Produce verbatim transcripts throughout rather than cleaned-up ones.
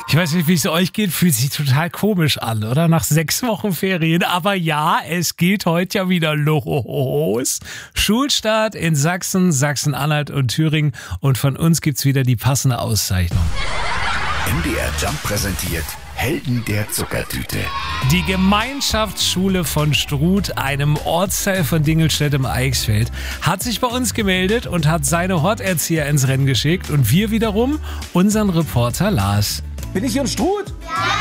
Ich weiß nicht, wie es euch geht, fühlt sich total komisch an, oder? Nach sechs Wochen Ferien. Aber ja, es geht heute ja wieder los. Schulstart in Sachsen, Sachsen-Anhalt und Thüringen. Und von uns gibt's wieder die passende Auszeichnung. M D R Jump präsentiert Helden der Zuckertüte. Die Gemeinschaftsschule von Struth, einem Ortsteil von Dingelstedt im Eichsfeld, hat sich bei uns gemeldet und hat seine Horterzieher ins Rennen geschickt. Und wir wiederum unseren Reporter Lars. Bin ich hier in Struth?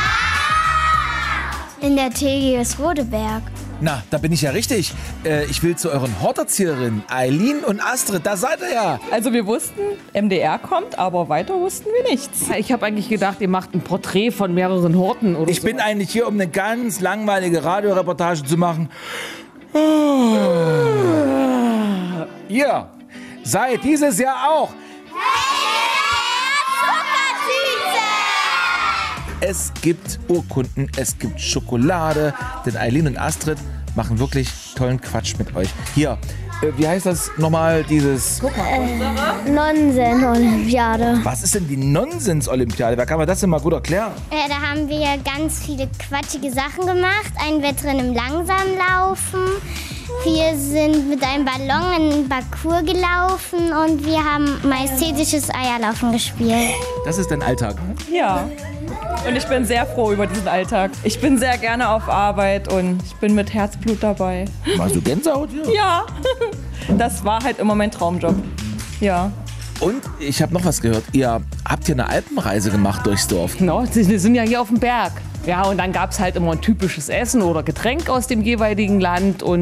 In der T G S Rodeberg. Na, da bin ich ja richtig. Äh, ich will zu euren Horterzieherinnen, Eileen und Astrid. Da seid ihr ja. Also wir wussten, M D R kommt, aber weiter wussten wir nichts. Ich habe eigentlich gedacht, ihr macht ein Porträt von mehreren Horten oder Ich so. bin eigentlich hier, um eine ganz langweilige Radioreportage zu machen. Ihr seid dieses Jahr auch. Es gibt Urkunden, es gibt Schokolade, denn Eileen und Astrid machen wirklich tollen Quatsch mit euch. Hier, äh, wie heißt das nochmal, dieses... Äh, Nonsens-Olympiade. Was ist denn die Nonsens-Olympiade? Wer kann mir das denn mal gut erklären? Äh, da haben wir ganz viele quatschige Sachen gemacht. Ein Wettrennen im Langsamlaufen. Wir sind mit einem Ballon in einen Parcours gelaufen und wir haben majestätisches Eierlaufen gespielt. Das ist dein Alltag, ne? Ja. Und ich bin sehr froh über diesen Alltag. Ich bin sehr gerne auf Arbeit und ich bin mit Herzblut dabei. Warst du Gänsehaut hier? Ja, das war halt immer mein Traumjob. Ja. Und ich habe noch was gehört. Ihr habt hier eine Alpenreise gemacht durchs Dorf. Genau, wir sind ja hier auf dem Berg. Ja, und dann gab es halt immer ein typisches Essen oder Getränk aus dem jeweiligen Land. Und